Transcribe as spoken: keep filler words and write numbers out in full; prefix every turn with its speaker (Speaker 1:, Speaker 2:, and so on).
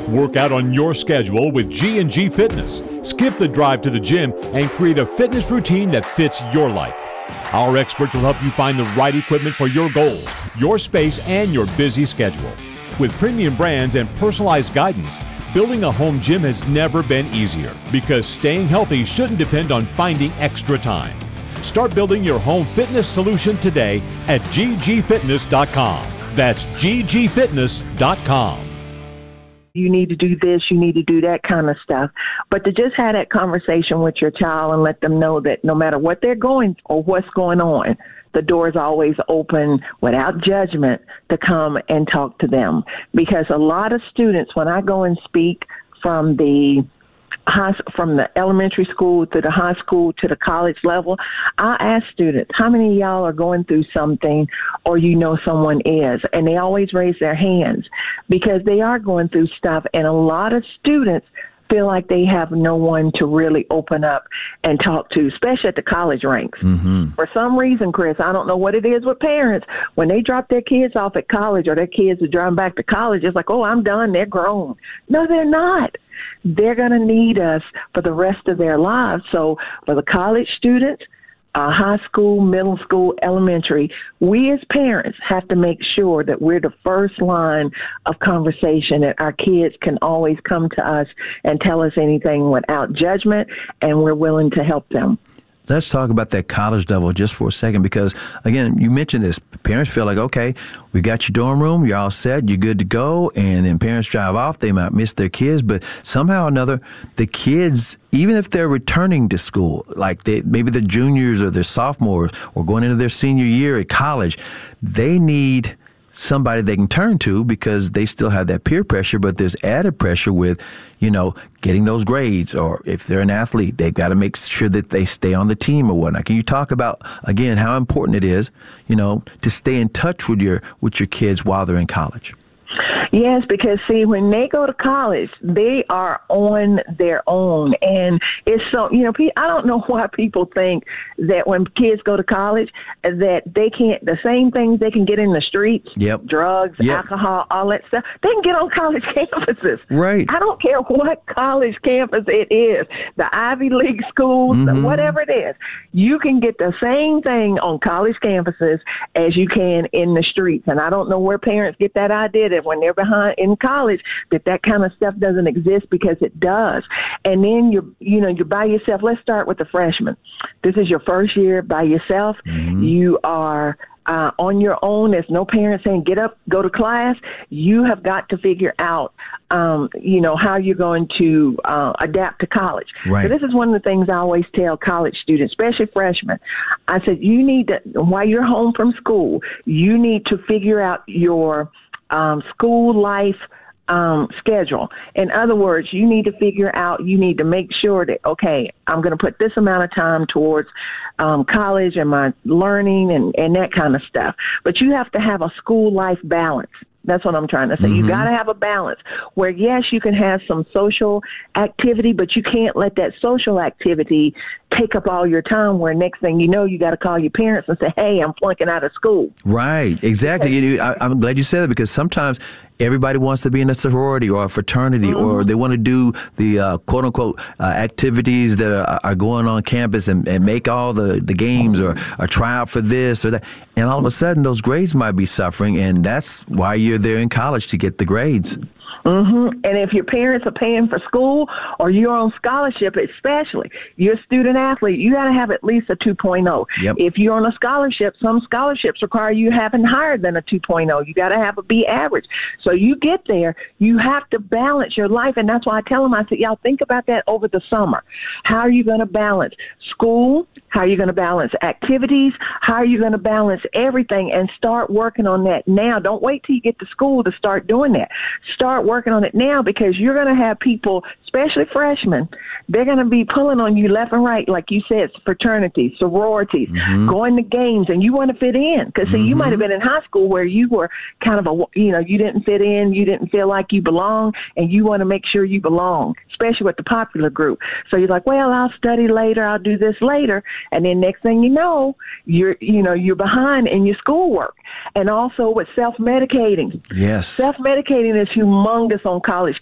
Speaker 1: Work out on your schedule with G and G Fitness. Skip the drive to the gym and create a fitness routine that fits your life. Our experts will help you find the right equipment for your goals, your space, and your busy schedule. With premium brands and personalized guidance, building a home gym has never been easier because staying healthy shouldn't depend on finding extra time. Start building your home fitness solution today at G G fitness dot com. That's G G fitness dot com.
Speaker 2: You need to do this, you need to do that kind of stuff. But to just have that conversation with your child and let them know that no matter what they're going or what's going on, the door is always open without judgment to come and talk to them. Because a lot of students, when I go and speak from the high, from the elementary school to the high school to the college level, I ask students, how many of y'all are going through something or you know someone is? And they always raise their hands because they are going through stuff. And a lot of students feel like they have no one to really open up and talk to, especially at the college ranks.
Speaker 3: Mm-hmm.
Speaker 2: For some reason, Chris, I don't know what it is with parents. When they drop their kids off at college or their kids are driving back to college, it's like, oh, I'm done. They're grown. No, they're not. They're going to need us for the rest of their lives. So for the college students, uh, high school, middle school, elementary, we as parents have to make sure that we're the first line of conversation, that our kids can always come to us and tell us anything without judgment, and we're willing to help them.
Speaker 3: Let's talk about that college level just for a second because, again, you mentioned this. Parents feel like, okay, we got your dorm room, you're all set, you're good to go, and then parents drive off. They might miss their kids, but somehow or another, the kids, even if they're returning to school, like they, maybe they're juniors or they're sophomores or going into their senior year at college, they need somebody they can turn to because they still have that peer pressure, but there's added pressure with, you know, getting those grades, or if they're an athlete, they've got to make sure that they stay on the team or whatnot. Can you talk about, again, how important it is, you know, to stay in touch with your with your kids while they're in college?
Speaker 2: Yes, because, see, when they go to college, they are on their own. And it's so, you know, I don't know why people think that when kids go to college that they can't, the same things they can get in the streets,
Speaker 3: yep.
Speaker 2: drugs,
Speaker 3: yep.
Speaker 2: alcohol, all that stuff, they can get on college campuses.
Speaker 3: Right.
Speaker 2: I don't care what college campus it is, the Ivy League schools,
Speaker 3: mm-hmm.
Speaker 2: whatever it is, you can get the same thing on college campuses as you can in the streets. And I don't know where parents get that idea that when they're behind in college that that kind of stuff doesn't exist, because it does. And then you're, you know, you're by yourself. Let's start with the freshman. This is your first year by yourself.
Speaker 3: Mm-hmm.
Speaker 2: You are uh, on your own. There's no parents saying, get up, go to class. You have got to figure out, um, you know, how you're going to uh, adapt to college.
Speaker 3: Right.
Speaker 2: So this is one of the things I always tell college students, especially freshmen. I said, you need to, while you're home from school, you need to figure out your Um, school life um, schedule. In other words, you need to figure out, you need to make sure that, okay, I'm going to put this amount of time towards um, college and my learning and, and that kind of stuff. But you have to have a school life balance. That's what I'm trying to say.
Speaker 3: Mm-hmm.
Speaker 2: You got to have a balance where, yes, you can have some social activity, but you can't let that social activity take up all your time, where next thing you know, you got to call your parents and say, hey, I'm flunking out of school.
Speaker 3: Right. Exactly. You know, I, I'm glad you said that, because sometimes everybody wants to be in a sorority or a fraternity, mm-hmm. or they want to do the uh, quote unquote uh, activities that are, are going on campus and, and make all the, the games or, or try out for this or that. And all of a sudden those grades might be suffering. And that's why you're there in college, to get the grades.
Speaker 2: Mm-hmm. And if your parents are paying for school or you're on scholarship, especially, you're a student athlete, you got to have at least a two point oh.
Speaker 3: Yep.
Speaker 2: If you're on a scholarship, some scholarships require you having higher than a two point oh. You got to have a B average. So you get there, you have to balance your life. And that's why I tell them, I said, y'all think about that over the summer. How are you going to balance school? How are you going to balance activities? How are you going to balance everything? And start working on that now. Don't wait till you get to school to start doing that. Start working on it now, because you're going to have people, especially freshmen, they're going to be pulling on you left and right, like you said, fraternities, sororities, mm-hmm. going to games, and you want to fit in. Because, see, mm-hmm. you might have been in high school where you were kind of a, you know, you didn't fit in, you didn't feel like you belong, and you want to make sure you belong, especially with the popular group. So you're like, well, I'll study later, I'll do this later. And then next thing you know, you're, you know, you're behind in your schoolwork. And also with self-medicating.
Speaker 3: Yes.
Speaker 2: Self-medicating is humongous on college